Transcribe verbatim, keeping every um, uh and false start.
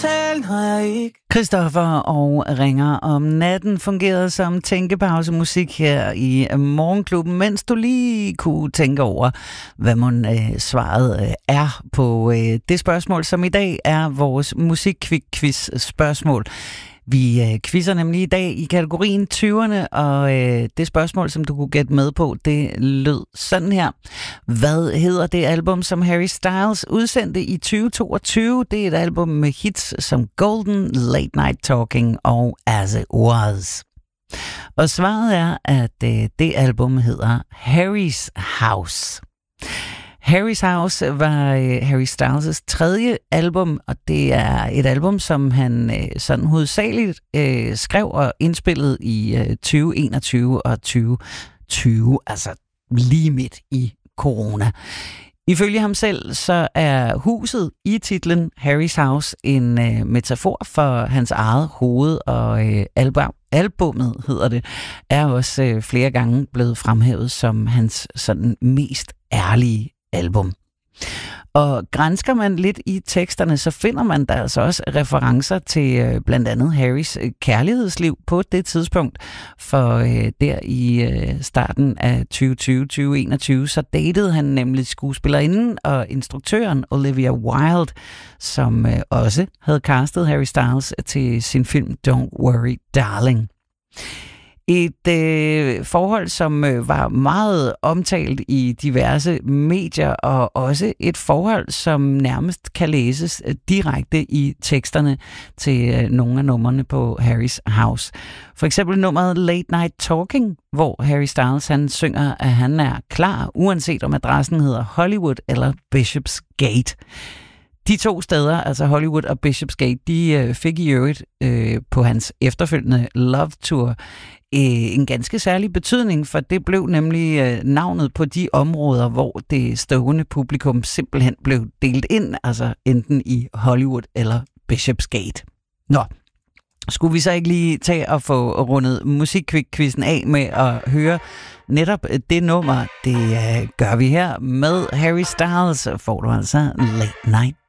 tale, når jeg ikke... Christoffer og Ringer om natten fungerede som tænkepausemusik her i Morgenklubben, mens du lige kunne tænke over, hvad man øh, svaret øh, er på øh, det spørgsmål, som i dag er vores musikquiz-spørgsmål. Vi øh, quizzer nemlig i dag i kategorien tyverne, og øh, det spørgsmål, som du kunne gætte med på, det lød sådan her. Hvad hedder det album, som Harry Styles udsendte i tyve toogtyve? Det er et album med hits som Golden, Late Night Talking og As It Was. Og svaret er, at øh, det album hedder Harry's House. Harry's House var øh, Harry Styles' tredje album, og det er et album, som han øh, sådan hovedsageligt øh, skrev og indspillede i øh, tyve enogtyve og tyve tyve, altså lige midt i corona. Ifølge ham selv, så er huset i titlen Harry's House en øh, metafor for hans eget hoved, og øh, album, albummet, hedder det, er også øh, flere gange blevet fremhævet som hans sådan mest ærlige album. Og gransker man lidt i teksterne, så finder man der altså også referencer til øh, blandt andet Harrys øh, kærlighedsliv på det tidspunkt. For øh, der i øh, starten af tyve tyve til tyve enogtyve, så datede han nemlig skuespillerinden og instruktøren Olivia Wilde, som øh, også havde castet Harry Styles til sin film Don't Worry Darling. Et øh, forhold, som øh, var meget omtalt i diverse medier, og også et forhold, som nærmest kan læses øh, direkte i teksterne til øh, nogle af numrene på Harry's House. For eksempel nummeret Late Night Talking, hvor Harry Styles han synger, at han er klar, uanset om adressen hedder Hollywood eller Bishopsgate. De to steder, altså Hollywood og Bishopsgate, de øh, fik i øvrigt øh, på hans efterfølgende Love Tour øh, en ganske særlig betydning, for det blev nemlig øh, navnet på de områder, hvor det stående publikum simpelthen blev delt ind, altså enten i Hollywood eller Bishopsgate. Nå, skulle vi så ikke lige tage og få rundet musikquizzen af med at høre netop det nummer? Det øh, gør vi her med Harry Styles, får du altså Late Night